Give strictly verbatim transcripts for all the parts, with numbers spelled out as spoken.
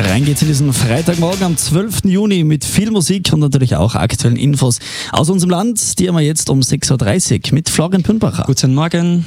Rein geht's in diesen Freitagmorgen am zwölften Juni mit viel Musik und natürlich auch aktuellen Infos aus unserem Land. Die haben wir jetzt um sechs Uhr dreißig mit Florian Pünbacher. Guten Morgen.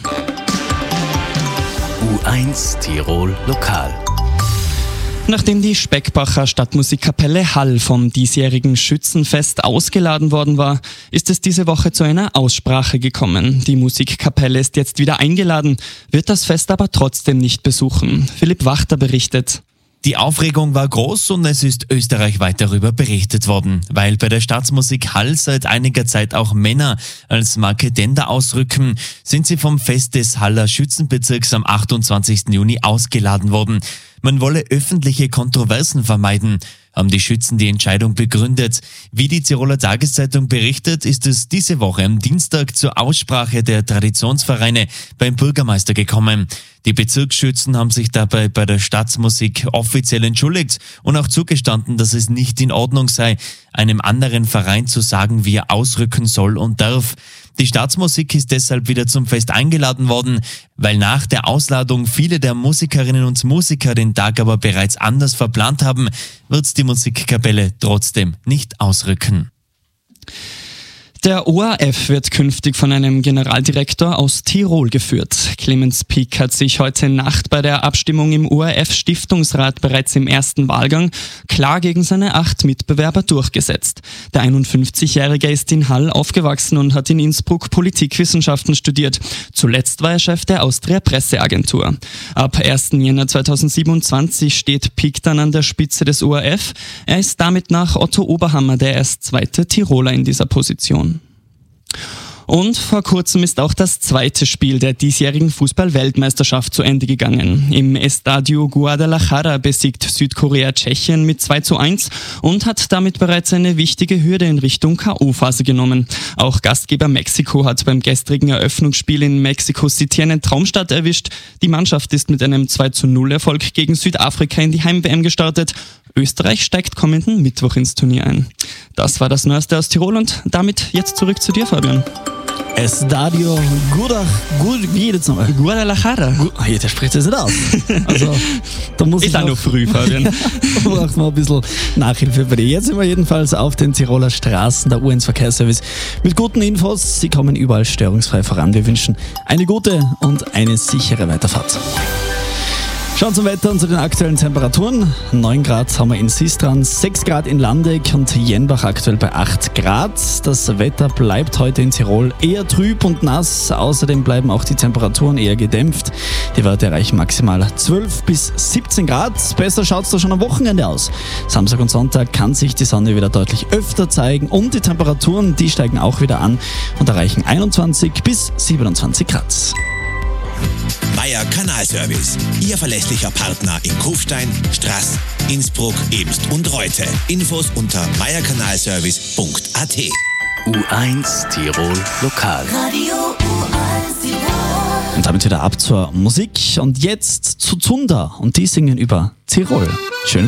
U eins Tirol Lokal. Nachdem die Speckbacher Stadtmusikkapelle Hall vom diesjährigen Schützenfest ausgeladen worden war, ist es diese Woche zu einer Aussprache gekommen. Die Musikkapelle ist jetzt wieder eingeladen, wird das Fest aber trotzdem nicht besuchen. Philipp Wachter berichtet. Die Aufregung war groß und es ist österreichweit darüber berichtet worden, weil bei der Stadtmusik Hall seit einiger Zeit auch Männer als Marketender ausrücken, sind sie vom Fest des Haller Schützenbezirks am achtundzwanzigsten Juni ausgeladen worden. Man wolle öffentliche Kontroversen vermeiden, haben die Schützen die Entscheidung begründet. Wie die Tiroler Tageszeitung berichtet, ist es diese Woche am Dienstag zur Aussprache der Traditionsvereine beim Bürgermeister gekommen. Die Bezirksschützen haben sich dabei bei der Stadtmusik offiziell entschuldigt und auch zugestanden, dass es nicht in Ordnung sei, einem anderen Verein zu sagen, wie er ausrücken soll und darf. Die Staatsmusik ist deshalb wieder zum Fest eingeladen worden, weil nach der Ausladung viele der Musikerinnen und Musiker den Tag aber bereits anders verplant haben, wird die Musikkapelle trotzdem nicht ausrücken. Der O R F wird künftig von einem Generaldirektor aus Tirol geführt. Clemens Pick hat sich heute Nacht bei der Abstimmung im O R F-Stiftungsrat bereits im ersten Wahlgang klar gegen seine acht Mitbewerber durchgesetzt. Der einundfünfzigjährige ist in Hall aufgewachsen und hat in Innsbruck Politikwissenschaften studiert. Zuletzt war er Chef der Austria Presseagentur. Ab ersten Jänner zweitausendsiebenundzwanzig steht Pick dann an der Spitze des O R F. Er ist damit nach Otto Oberhammer der erst zweite Tiroler in dieser Position. Und vor kurzem ist auch das zweite Spiel der diesjährigen Fußball-Weltmeisterschaft zu Ende gegangen. Im Estadio Guadalajara besiegt Südkorea Tschechien mit zwei zu eins und hat damit bereits eine wichtige Hürde in Richtung K O-Phase genommen. Auch Gastgeber Mexiko hat beim gestrigen Eröffnungsspiel in Mexico City einen Traumstart erwischt. Die Mannschaft ist mit einem zwei zu null Erfolg gegen Südafrika in die Heim-W M gestartet. Österreich steigt kommenden Mittwoch ins Turnier ein. Das war das Neueste aus Tirol und damit jetzt zurück zu dir, Fabian. Estadio Guadalajara. Wie jetzt nochmal? Guadalajara. Gu- ah, der spricht das nicht aus. Also, da muss Ist ich auch noch früh, Fabian. Da braucht man ein bisschen Nachhilfe bei dir. Jetzt sind wir jedenfalls auf den Tiroler Straßen, der U eins Verkehrsservice mit guten Infos. Sie kommen überall störungsfrei voran. Wir wünschen eine gute und eine sichere Weiterfahrt. Schauen zum Wetter und zu den aktuellen Temperaturen. neun Grad haben wir in Sistran, sechs Grad in Landeck und Jenbach aktuell bei acht Grad. Das Wetter bleibt heute in Tirol eher trüb und nass. Außerdem bleiben auch die Temperaturen eher gedämpft. Die Werte erreichen maximal zwölf bis siebzehn Grad. Besser schaut es da schon am Wochenende aus. Samstag und Sonntag kann sich die Sonne wieder deutlich öfter zeigen und die Temperaturen, die steigen auch wieder an und erreichen einundzwanzig bis siebenundzwanzig Grad. Meier Kanalservice, Ihr verlässlicher Partner in Kufstein, Straß, Innsbruck, Ebst und Reute. Infos unter meier kanalservice punkt a t. U eins Tirol Lokal. Radio U eins Tirol. Und damit wieder ab zur Musik und jetzt zu Zunder und die singen über Tirol. Schön.